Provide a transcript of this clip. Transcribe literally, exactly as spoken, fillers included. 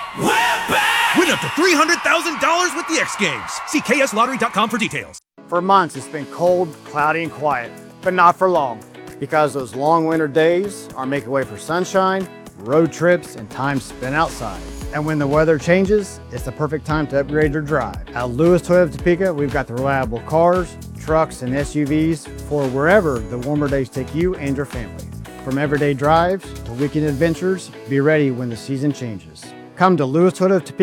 We're back! Win up to three hundred thousand dollars with the X Games. See K S lottery dot com for details. For months, it's been cold, cloudy, and quiet, but not for long, because those long winter days are making way for sunshine, road trips, and time spent outside. And when the weather changes, it's the perfect time to upgrade your drive. At Lewis Toyota Topeka, we've got the reliable cars, trucks, and S U Vs for wherever the warmer days take you and your family. From everyday drives to weekend adventures, be ready when the season changes. Come to Lewis Toyota Topeka